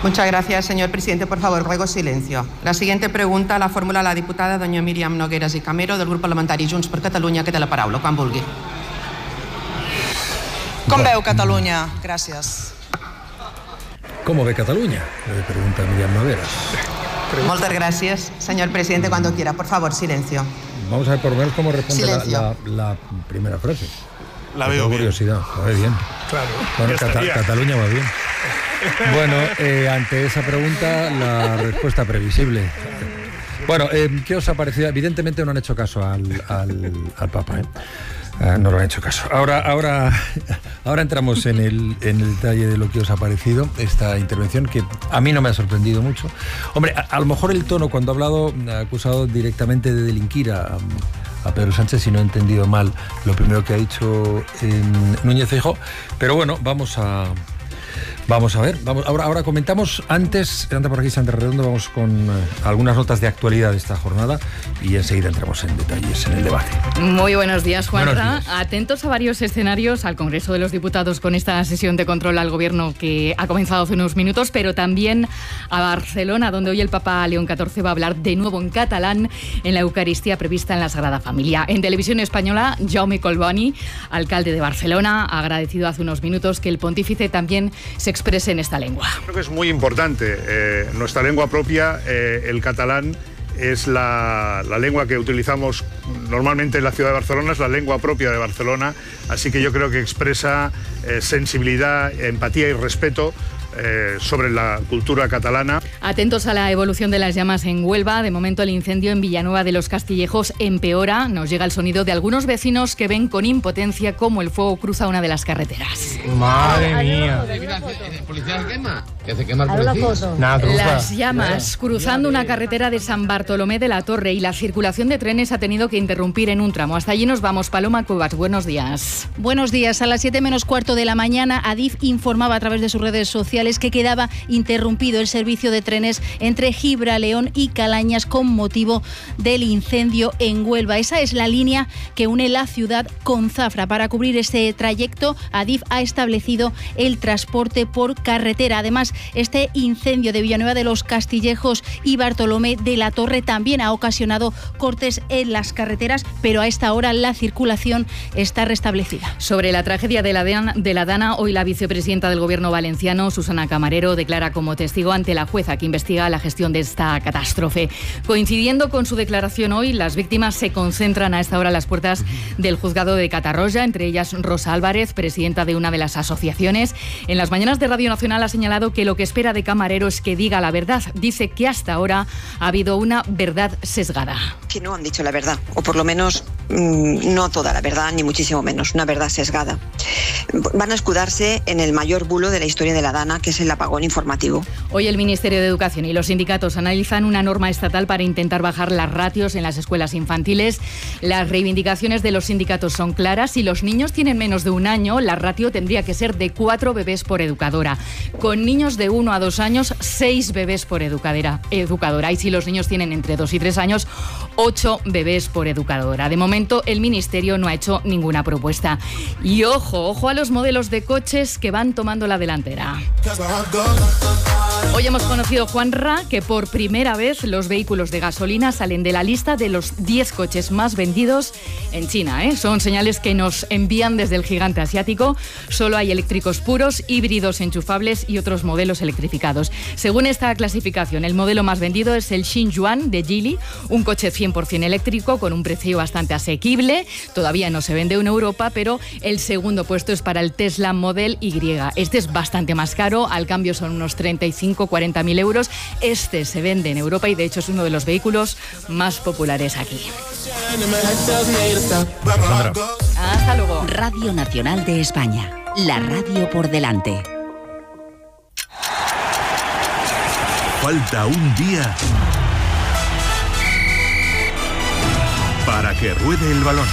Muchas gracias, señor presidente. Por favor, ruego silencio. La siguiente pregunta la formula la diputada doña Míriam Nogueras i Camero del grup parlamentari Junts per Catalunya, que té la paraula, quan vulgui. Com veu Catalunya? Gràcies. ¿Cómo ve Cataluña? Le pregunta Míriam Nogueras. Muchas gracias, señor presidente. Cuando quiera, por favor, silencio. Vamos a ver por lo menos cómo responde la primera frase. La veo bien. Curiosidad, la ve bien. Claro. Bueno, Cataluña va bien. Bueno, ante esa pregunta, la respuesta previsible. Bueno, ¿qué os ha parecido? Evidentemente no han hecho caso al Papa, no lo han hecho caso. Ahora entramos en el detalle de lo que os ha parecido esta intervención, que a mí no me ha sorprendido mucho. Hombre, a lo mejor el tono, cuando ha acusado directamente de delinquir a Pedro Sánchez, si no he entendido mal lo primero que ha dicho Núñez Feijóo, pero bueno, vamos a ver. Ahora comentamos, antes por aquí Sandra Redondo, vamos con algunas notas de actualidad de esta jornada y enseguida entramos en detalles en el debate. Muy buenos días, Juanra. Buenos días. Atentos a varios escenarios, al Congreso de los Diputados con esta sesión de control al Gobierno que ha comenzado hace unos minutos, pero también a Barcelona, donde hoy el Papa León XIV va a hablar de nuevo en catalán en la Eucaristía prevista en la Sagrada Familia. En Televisión Española, Jaume Collboni, alcalde de Barcelona, ha agradecido hace unos minutos que el pontífice también se exprese en esta lengua. Creo que es muy importante. Nuestra lengua propia, el catalán, es la lengua que utilizamos normalmente en la ciudad de Barcelona, es la lengua propia de Barcelona, así que yo creo que expresa sensibilidad, empatía y respeto sobre la cultura catalana. Atentos a la evolución de las llamas en Huelva. De momento el incendio en Villanueva de los Castillejos empeora. Nos llega el sonido de algunos vecinos que ven con impotencia cómo el fuego cruza una de las carreteras. Madre mía. ¿El policía se quema? ¿Qué se quema el policía? Las llamas cruzando una carretera de San Bartolomé de la Torre y la circulación de trenes ha tenido que interrumpir en un tramo. Hasta allí nos vamos. Paloma Cuevas, buenos días. Buenos días. A las 7 menos cuarto de la mañana, Adif informaba a través de sus redes sociales que quedaba interrumpido el servicio de trenes entre Gibraleón y Calañas con motivo del incendio en Huelva. Esa es la línea que une la ciudad con Zafra. Para cubrir este trayecto, Adif ha establecido el transporte por carretera. Además, este incendio de Villanueva de los Castillejos y Bartolomé de la Torre también ha ocasionado cortes en las carreteras, pero a esta hora la circulación está restablecida. Sobre la tragedia de la Dana, hoy la vicepresidenta del Gobierno valenciano, Susana Camarero, declara como testigo ante la jueza que investiga la gestión de esta catástrofe. Coincidiendo con su declaración hoy, las víctimas se concentran a esta hora a las puertas del juzgado de Catarroja, entre ellas Rosa Álvarez, presidenta de una de las asociaciones. En las mañanas de Radio Nacional ha señalado que lo que espera de Camarero es que diga la verdad. Dice que hasta ahora ha habido una verdad sesgada. Que no han dicho la verdad, o por lo menos no toda la verdad, ni muchísimo menos, una verdad sesgada. Van a escudarse en el mayor bulo de la historia de la Dana, que es el apagón informativo. Hoy el Ministerio de Educación y los sindicatos analizan una norma estatal para intentar bajar las ratios en las escuelas infantiles. Las reivindicaciones de los sindicatos son claras. Si los niños tienen menos de un año, la ratio tendría que ser de 4 bebés por educadora. Con niños de 1 a 2 años, 6 bebés por educadora. Y si los niños tienen entre 2 y 3 años, 8 bebés por educadora. De momento, el Ministerio no ha hecho ninguna propuesta. Y ojo a los modelos de coches que van tomando la delantera. Hoy hemos conocido, Juanra, que por primera vez los vehículos de gasolina salen de la lista de los 10 coches más vendidos en China. Son señales que nos envían desde el gigante asiático. Solo hay eléctricos puros, híbridos enchufables y otros modelos electrificados. Según esta clasificación, el modelo más vendido es el Xingyuan de Geely, un coche 100% eléctrico con un precio bastante asequible. Todavía no se vende en Europa, pero el segundo puesto es para el Tesla Model Y. Este es bastante más caro, al cambio son unos 35-40.000 euros. Este se vende en Europa y de hecho es uno de los vehículos más populares aquí. Hasta luego. Radio Nacional de España, la radio por delante. Falta un día para que ruede el balón.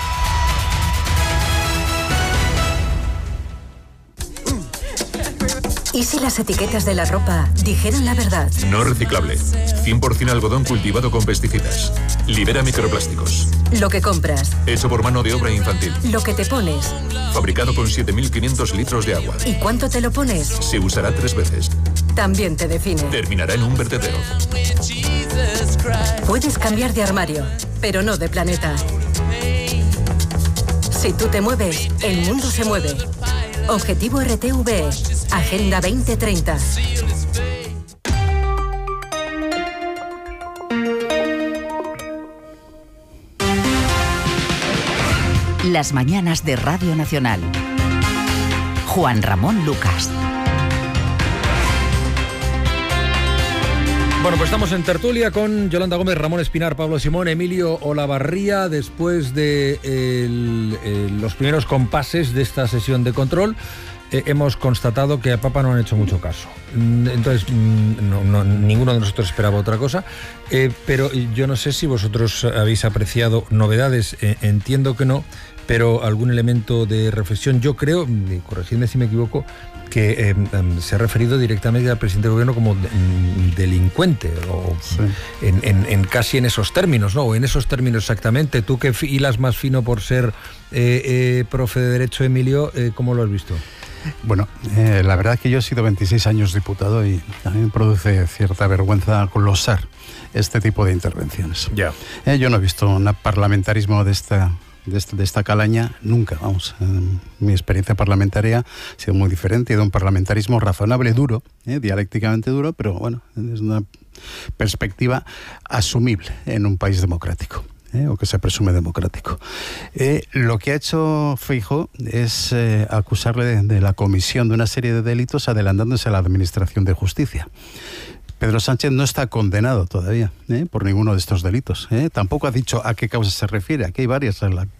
¿Y si las etiquetas de la ropa dijeran la verdad? No reciclable. 100% algodón cultivado con pesticidas. Libera microplásticos. Lo que compras. Hecho por mano de obra infantil. Lo que te pones. Fabricado con 7.500 litros de agua. ¿Y cuánto te lo pones? Se usará 3 veces. también te define. Terminará en un vertedero. Puedes cambiar de armario, pero no de planeta. Si tú te mueves, el mundo se mueve. Objetivo RTV, Agenda 2030. Las mañanas de Radio Nacional. Juan Ramón Lucas. Bueno, pues estamos en tertulia con Yolanda Gómez, Ramón Espinar, Pablo Simón, Emilio Olavarría, después de los primeros compases de esta sesión de control. Hemos constatado que a Papa no han hecho mucho caso. Entonces, ninguno de nosotros esperaba otra cosa. Pero yo no sé si vosotros habéis apreciado novedades. Entiendo que no, pero algún elemento de reflexión. Yo creo, corregidme si me equivoco, que se ha referido directamente al presidente del gobierno como delincuente, o sí, casi en esos términos, ¿no? O en esos términos exactamente. Tú que hilas más fino por ser profe de Derecho, Emilio, ¿cómo lo has visto? Bueno, la verdad es que yo he sido 26 años diputado y a mí me produce cierta vergüenza glosar este tipo de intervenciones. Ya. Yo no he visto un parlamentarismo de esta calaña nunca, vamos. Mi experiencia parlamentaria ha sido muy diferente, de un parlamentarismo razonable, duro, dialécticamente duro, pero bueno, es una perspectiva asumible en un país democrático. O que se presume democrático. Lo que ha hecho Feijóo es acusarle de la comisión de una serie de delitos adelantándose a la Administración de Justicia. Pedro Sánchez no está condenado todavía por ninguno de estos delitos. Tampoco ha dicho a qué causa se refiere. Aquí hay varias.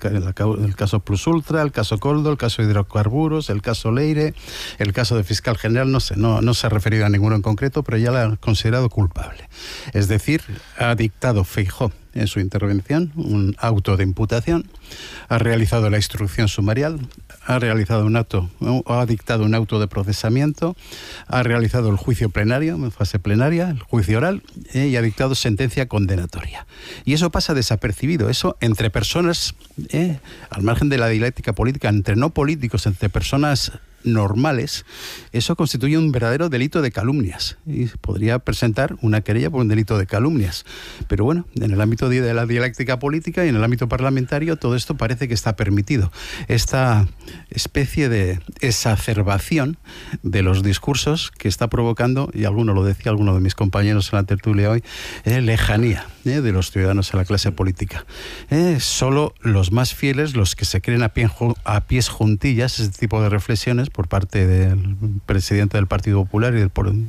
El caso Plus Ultra, el caso Coldo, el caso hidrocarburos, el caso Leire, el caso de fiscal general. No sé, no se ha referido a ninguno en concreto, pero ya la ha considerado culpable. Es decir, ha dictado Feijóo en su intervención un auto de imputación, ha realizado la instrucción sumarial, ha realizado ha dictado un auto de procesamiento, ha realizado el juicio plenario, en fase plenaria, el juicio oral, y ha dictado sentencia condenatoria. Y eso pasa desapercibido, eso entre personas, al margen de la dialéctica política, entre no políticos, entre personas normales, eso constituye un verdadero delito de calumnias y podría presentar una querella por un delito de calumnias. Pero bueno, en el ámbito de la dialéctica política y en el ámbito parlamentario todo esto parece que está permitido. Esta especie de exacerbación de los discursos que está provocando, y alguno lo decía, alguno de mis compañeros en la tertulia hoy, lejanía de los ciudadanos a la clase política. Solo los más fieles, los que se creen a pies juntillas, ese tipo de reflexiones por parte del presidente del Partido Popular y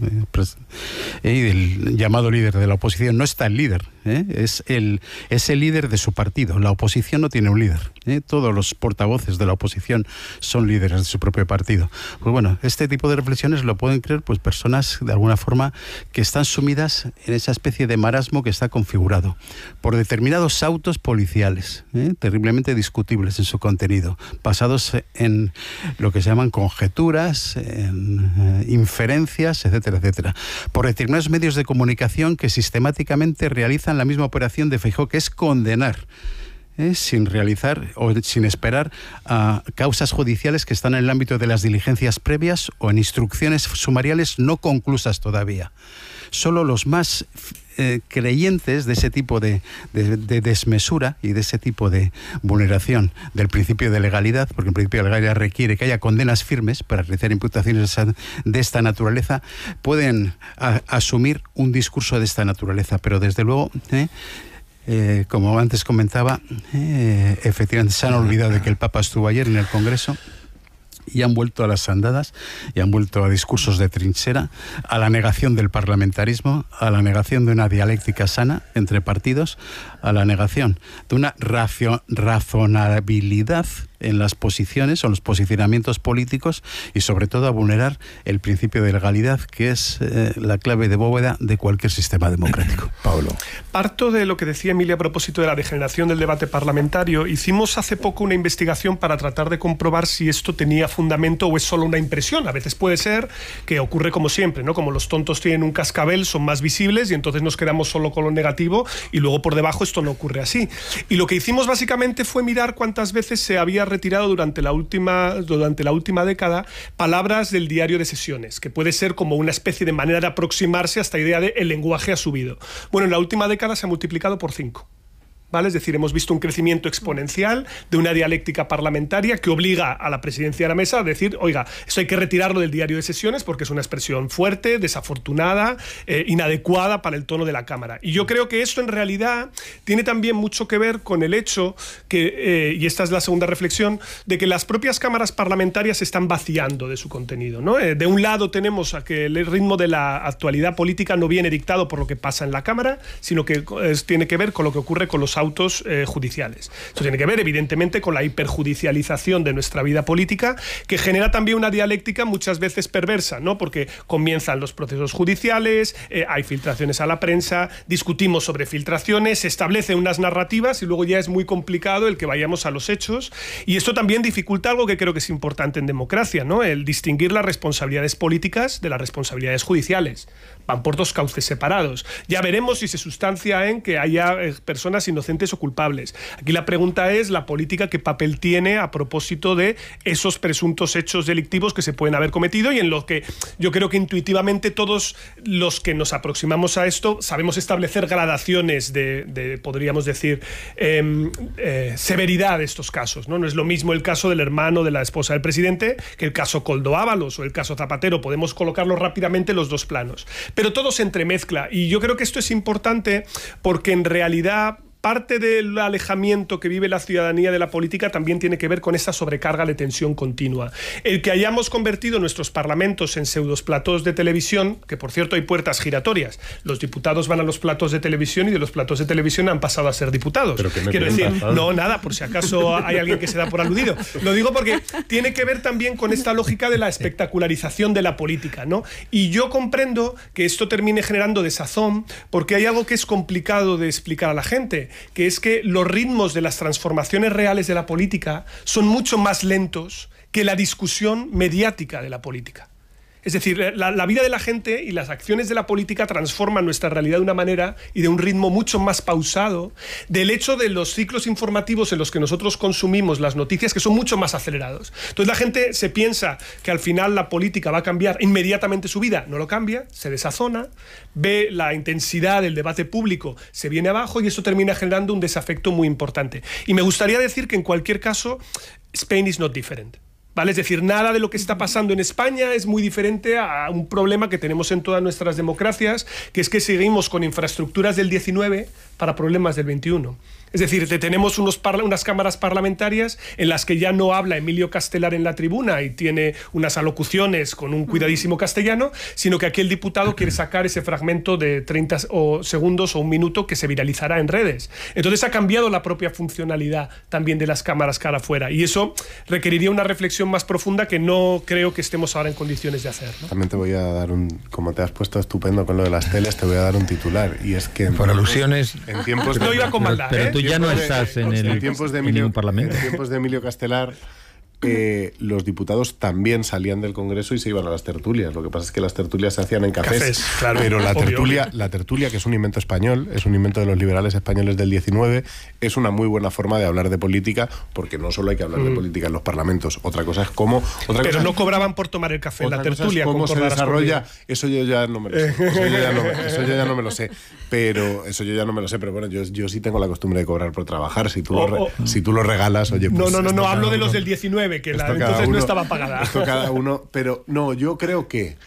del llamado líder de la oposición. No está el líder, es el líder de su partido. La oposición no tiene un líder. Todos los portavoces de la oposición son líderes de su propio partido. Pues bueno, este tipo de reflexiones lo pueden creer pues personas de alguna forma que están sumidas en esa especie de marasmo que está configurado por determinados autos policiales, terriblemente discutibles en su contenido, basados en lo que se llaman conjeturas, en inferencias, etcétera, etcétera, por determinados medios de comunicación que sistemáticamente realizan la misma operación de Feijóo, que es condenar, sin realizar o sin esperar a causas judiciales que están en el ámbito de las diligencias previas o en instrucciones sumariales no conclusas todavía. Solo los más creyentes de ese tipo de desmesura y de ese tipo de vulneración del principio de legalidad, porque el principio de legalidad requiere que haya condenas firmes para realizar imputaciones de esta naturaleza, pueden asumir un discurso de esta naturaleza, pero desde luego como antes comentaba, efectivamente se han olvidado de que el Papa estuvo ayer en el Congreso y han vuelto a las andadas y han vuelto a discursos de trinchera, a la negación del parlamentarismo, a la negación de una dialéctica sana entre partidos, a la negación de una razonabilidad en las posiciones o en los posicionamientos políticos y sobre todo a vulnerar el principio de legalidad, que es la clave de bóveda de cualquier sistema democrático. Pablo. Parto de lo que decía Emilia a propósito de la degeneración del debate parlamentario. Hicimos hace poco una investigación para tratar de comprobar si esto tenía fundamento o es solo una impresión. A veces puede ser que ocurre como siempre, ¿no? Como los tontos tienen un cascabel, son más visibles y entonces nos quedamos solo con lo negativo y luego por debajo esto no ocurre así. Y lo que hicimos básicamente fue mirar cuántas veces se había retirado durante la última década palabras del diario de sesiones, que puede ser como una especie de manera de aproximarse a esta idea de el lenguaje ha subido. Bueno, en la última década se ha multiplicado por 5. ¿Vale? Es decir, hemos visto un crecimiento exponencial de una dialéctica parlamentaria que obliga a la presidencia de la mesa a decir, oiga, esto hay que retirarlo del diario de sesiones porque es una expresión fuerte, desafortunada, inadecuada para el tono de la Cámara. Y yo creo que esto en realidad tiene también mucho que ver con el hecho que, y esta es la segunda reflexión, de que las propias cámaras parlamentarias se están vaciando de su contenido, ¿no? De un lado tenemos a que el ritmo de la actualidad política no viene dictado por lo que pasa en la Cámara, sino que tiene que ver con lo que ocurre con los autos judiciales. Esto tiene que ver, evidentemente, con la hiperjudicialización de nuestra vida política, que genera también una dialéctica muchas veces perversa, ¿no? Porque comienzan los procesos judiciales, hay filtraciones a la prensa, discutimos sobre filtraciones, se establecen unas narrativas y luego ya es muy complicado el que vayamos a los hechos. Y esto también dificulta algo que creo que es importante en democracia, ¿no? El distinguir las responsabilidades políticas de las responsabilidades judiciales. Van por dos cauces separados. Ya veremos si se sustancia en que haya personas inocentes o culpables. Aquí la pregunta es la política qué papel tiene a propósito de esos presuntos hechos delictivos que se pueden haber cometido y en los que yo creo que intuitivamente todos los que nos aproximamos a esto sabemos establecer gradaciones de podríamos decir, severidad de estos casos, ¿no? No es lo mismo el caso del hermano de la esposa del presidente que el caso Koldo Ábalos o el caso Zapatero. Podemos colocarlos rápidamente en los dos planos. Pero todo se entremezcla y yo creo que esto es importante porque en realidad parte del alejamiento que vive la ciudadanía de la política también tiene que ver con esa sobrecarga de tensión continua. El que hayamos convertido nuestros parlamentos en pseudoplatos de televisión, que por cierto hay puertas giratorias. Los diputados van a los platos de televisión y de los platos de televisión han pasado a ser diputados. Quiero decir, no, nada, por si acaso hay alguien que se da por aludido. Lo digo porque tiene que ver también con esta lógica de la espectacularización de la política, ¿no? Y yo comprendo que esto termine generando desazón porque hay algo que es complicado de explicar a la gente, que es que los ritmos de las transformaciones reales de la política son mucho más lentos que la discusión mediática de la política. Es decir, la vida de la gente y las acciones de la política transforman nuestra realidad de una manera y de un ritmo mucho más pausado del hecho de los ciclos informativos en los que nosotros consumimos las noticias, que son mucho más acelerados. Entonces la gente se piensa que al final la política va a cambiar inmediatamente su vida. No lo cambia, se desazona, ve la intensidad del debate público, se viene abajo y esto termina generando un desafecto muy importante. Y me gustaría decir que en cualquier caso, Spain is not different. ¿Vale? Es decir, nada de lo que está pasando en España es muy diferente a un problema que tenemos en todas nuestras democracias, que es que seguimos con infraestructuras del 19 para problemas del 21. Es decir, tenemos unas cámaras parlamentarias en las que ya no habla Emilio Castelar en la tribuna y tiene unas alocuciones con un cuidadísimo castellano, sino que aquí el diputado quiere sacar ese fragmento de 30 segundos o un minuto que se viralizará en redes. Entonces ha cambiado la propia funcionalidad también de las cámaras cara afuera y eso requeriría una reflexión más profunda que no creo que estemos ahora en condiciones de hacer, ¿no? También te voy a dar como te has puesto estupendo con lo de las teles, te voy a dar un titular y es que... Por alusiones... En tiempos no iba con maldad, pero tú ya no estás en ningún parlamento. En tiempos de Emilio Castelar, los diputados también salían del Congreso y se iban a las tertulias. Lo que pasa es que las tertulias se hacían en cafés, claro, pero la tertulia, que es un invento español, es un invento de los liberales españoles del 19, es una muy buena forma de hablar de política, porque no solo hay que hablar de política en los parlamentos, otra cosa es cómo... Pero no cobraban por tomar el café en la tertulia. ¿Cómo se desarrolla? Eso yo ya no me lo sé. Eso yo ya no me lo sé. Pero bueno, yo sí tengo la costumbre de cobrar por trabajar. Si tú lo regalas, oye, pues... No, hablo de los del 19, que entonces no estaba pagada. Esto cada uno, pero no, yo creo que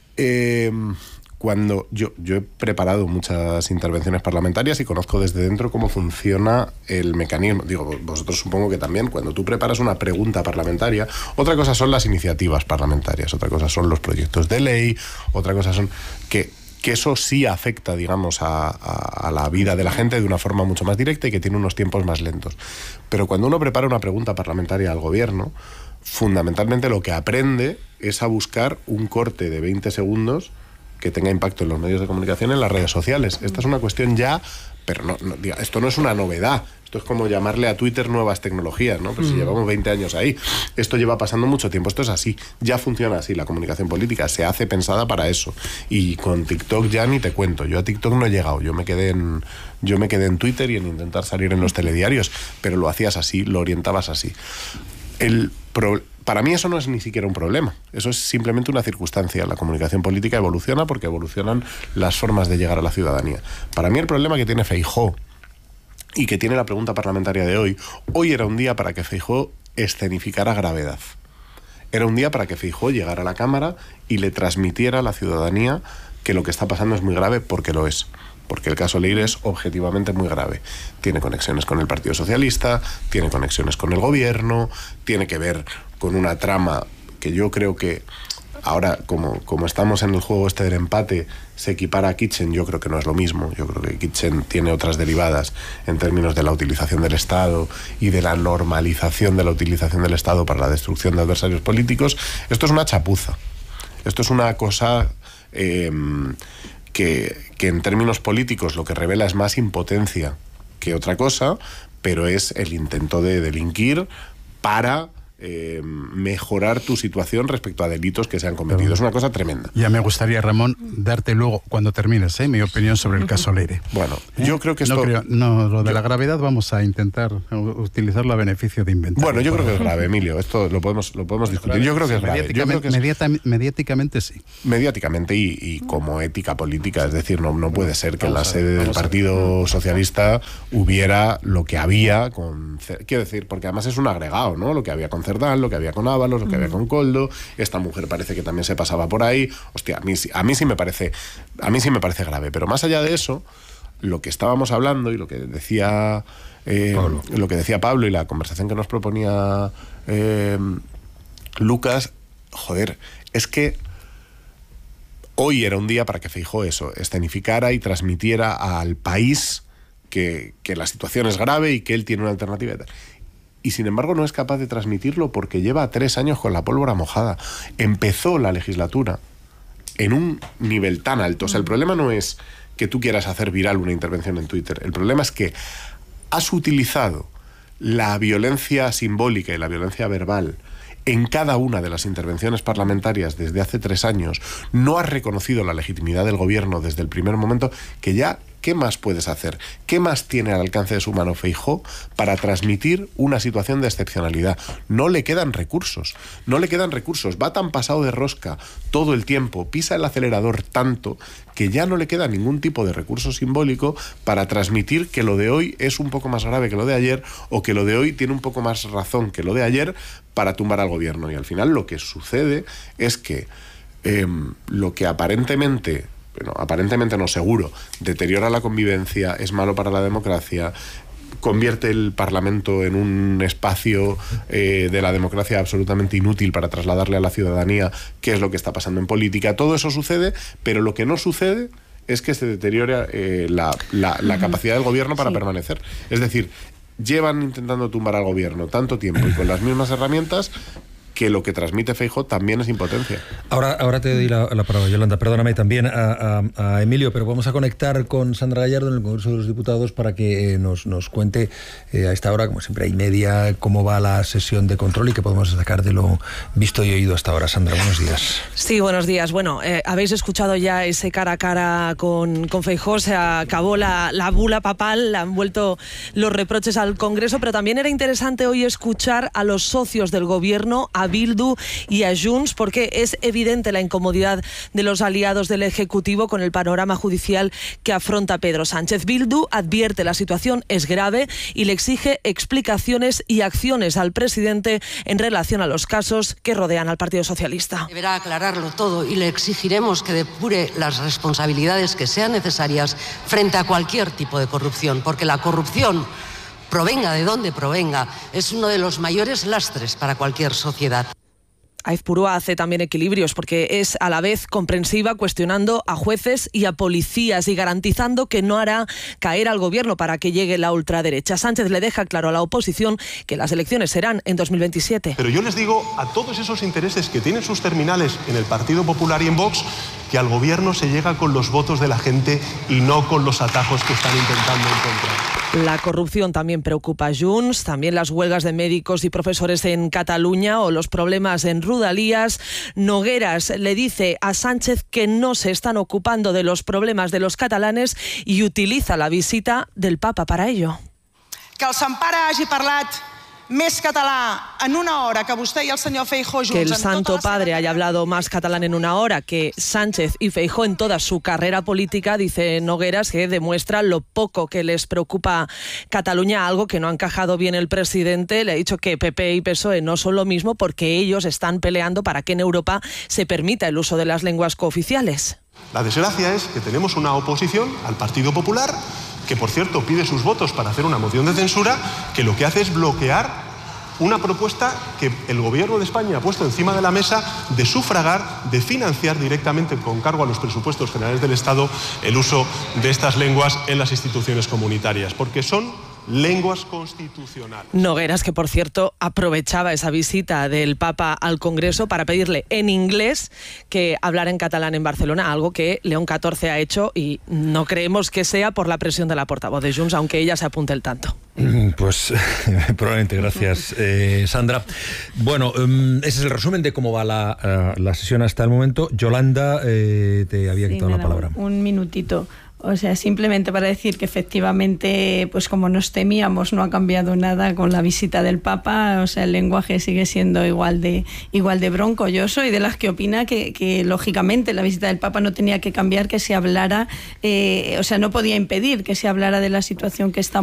cuando yo he preparado muchas intervenciones parlamentarias y conozco desde dentro cómo funciona el mecanismo. Digo, vosotros supongo que también, cuando tú preparas una pregunta parlamentaria, otra cosa son las iniciativas parlamentarias, otra cosa son los proyectos de ley, otra cosa son que eso sí afecta, digamos, a la vida de la gente de una forma mucho más directa y que tiene unos tiempos más lentos. Pero cuando uno prepara una pregunta parlamentaria al gobierno, fundamentalmente lo que aprende es a buscar un corte de 20 segundos que tenga impacto en los medios de comunicación, en las redes sociales. Esta es una cuestión ya, pero esto no es una novedad. Esto es como llamarle a Twitter nuevas tecnologías, ¿no? Pues si llevamos 20 años ahí, esto lleva pasando mucho tiempo, esto es así, ya funciona así la comunicación política, se hace pensada para eso. Y con TikTok ya ni te cuento, yo a TikTok no he llegado, yo me quedé en Twitter y en intentar salir en los telediarios, pero lo hacías así, lo orientabas así. Para mí eso no es ni siquiera un problema, eso es simplemente una circunstancia. La comunicación política evoluciona porque evolucionan las formas de llegar a la ciudadanía. Para mí el problema que tiene Feijóo y que tiene la pregunta parlamentaria de hoy era un día para que Feijóo escenificara gravedad. Era un día para que Feijóo llegara a la Cámara y le transmitiera a la ciudadanía que lo que está pasando es muy grave, porque lo es. Porque el caso Leire es objetivamente muy grave. Tiene conexiones con el Partido Socialista, tiene conexiones con el gobierno, tiene que ver con una trama que yo creo que ahora, como estamos en el juego este del empate, se equipara a Kitchen. Yo creo que no es lo mismo. Yo creo que Kitchen tiene otras derivadas en términos de la utilización del Estado y de la normalización de la utilización del Estado para la destrucción de adversarios políticos. Esto es una chapuza. Esto es una cosa que en términos políticos lo que revela es más impotencia que otra cosa, pero es el intento de delinquir para mejorar tu situación respecto a delitos que se han cometido. Es una cosa tremenda. Ya me gustaría, Ramón, darte luego, cuando termines, mi opinión sobre el caso Leire. Bueno, yo creo que esto... lo de la gravedad vamos a intentar utilizarlo a beneficio de inventar. Bueno, yo creo que es grave, Emilio. Esto lo podemos discutir. Yo creo que es grave. Mediáticamente sí. Mediáticamente y como ética política. Es decir, no puede ser que en la sede del Partido Socialista hubiera lo que había con... Quiero decir, porque además es un agregado, ¿no? Lo que había con Cerdán, lo que había con Ábalos, lo que había con Koldo. Esta mujer parece que también se pasaba por ahí. Hostia, a mí sí me parece grave. Pero más allá de eso, lo que estábamos hablando y lo que decía Pablo y la conversación que nos proponía Lucas, joder, es que hoy era un día para que Feijóo escenificara y transmitiera al país que la situación es grave y que él tiene una alternativa y tal. Y sin embargo no es capaz de transmitirlo porque lleva 3 años con la pólvora mojada. Empezó la legislatura en un nivel tan alto. O sea, el problema no es que tú quieras hacer viral una intervención en Twitter. El problema es que has utilizado la violencia simbólica y la violencia verbal en cada una de las intervenciones parlamentarias desde hace 3 años. No has reconocido la legitimidad del gobierno desde el primer momento, que ya... ¿Qué más puedes hacer? ¿Qué más tiene al alcance de su mano Feijóo para transmitir una situación de excepcionalidad? No le quedan recursos. Va tan pasado de rosca todo el tiempo, pisa el acelerador tanto, que ya no le queda ningún tipo de recurso simbólico para transmitir que lo de hoy es un poco más grave que lo de ayer, o que lo de hoy tiene un poco más razón que lo de ayer, para tumbar al gobierno. Y al final lo que sucede es que lo que aparentemente no, seguro, deteriora la convivencia, es malo para la democracia, convierte el Parlamento en un espacio de la democracia absolutamente inútil para trasladarle a la ciudadanía qué es lo que está pasando en política. Todo eso sucede, pero lo que no sucede es que se deteriora la capacidad del gobierno para permanecer. Es decir, llevan intentando tumbar al gobierno tanto tiempo y con las mismas herramientas, que lo que transmite Feijóo también es impotencia. Ahora te doy la palabra, Yolanda. Perdóname también a Emilio, pero vamos a conectar con Sandra Gallardo en el Congreso de los Diputados para que nos cuente a esta hora, como siempre, 1:30, cómo va la sesión de control y qué podemos sacar de lo visto y oído hasta ahora. Sandra, buenos días. Sí, buenos días. Bueno, habéis escuchado ya ese cara a cara con Feijóo. Se acabó la bula papal, le han vuelto los reproches al Congreso, pero también era interesante hoy escuchar a los socios del gobierno, a Bildu y a Junts, porque es evidente la incomodidad de los aliados del Ejecutivo con el panorama judicial que afronta Pedro Sánchez. Bildu advierte la situación es grave y le exige explicaciones y acciones al presidente en relación a los casos que rodean al Partido Socialista. Deberá aclararlo todo y le exigiremos que depure las responsabilidades que sean necesarias frente a cualquier tipo de corrupción, porque la corrupción, provenga de donde provenga, es uno de los mayores lastres para cualquier sociedad. Aizpurúa hace también equilibrios porque es a la vez comprensiva, cuestionando a jueces y a policías y garantizando que no hará caer al gobierno para que llegue la ultraderecha. Sánchez le deja claro a la oposición que las elecciones serán en 2027. Pero yo les digo a todos esos intereses que tienen sus terminales en el Partido Popular y en Vox, que al gobierno se llega con los votos de la gente y no con los atajos que están intentando encontrar. La corrupción también preocupa a Junts, también las huelgas de médicos y profesores en Cataluña o los problemas en Rodalies. Nogueras le dice a Sánchez que no se están ocupando de los problemas de los catalanes y utiliza la visita del Papa para ello. Que el Sant Pare hagi parlat més català en una hora que vostè i el senyor Feijóo junts... Que el Santo Padre haya hablado más catalán en una hora que Sánchez y Feijóo en toda su carrera política, dice Nogueras, que demuestra lo poco que les preocupa Cataluña, algo que no ha encajado bien el presidente. Le ha dicho que PP y PSOE no son lo mismo porque ellos están peleando para que en Europa se permita el uso de las lenguas cooficiales. La desgracia es que tenemos una oposición al Partido Popular, que por cierto pide sus votos para hacer una moción de censura, que lo que hace es bloquear una propuesta que el Gobierno de España ha puesto encima de la mesa de sufragar, de financiar directamente con cargo a los presupuestos generales del Estado el uso de estas lenguas en las instituciones comunitarias, porque son lenguas constitucionales. Nogueras, que por cierto aprovechaba esa visita del Papa al Congreso para pedirle en inglés que hablara en catalán en Barcelona, algo que León XIV ha hecho y no creemos que sea por la presión de la portavoz de Junts, aunque ella se apunte el tanto. Pues probablemente, gracias Sandra. Bueno, ese es el resumen de cómo va la sesión hasta el momento. Yolanda, te había quitado la palabra. Un minutito. O sea, simplemente para decir que efectivamente, pues como nos temíamos, no ha cambiado nada con la visita del Papa. O sea, el lenguaje sigue siendo igual de bronco. Yo soy de las que opina que lógicamente la visita del Papa no tenía que cambiar que se hablara, o sea, no podía impedir que se hablara de la situación que estamos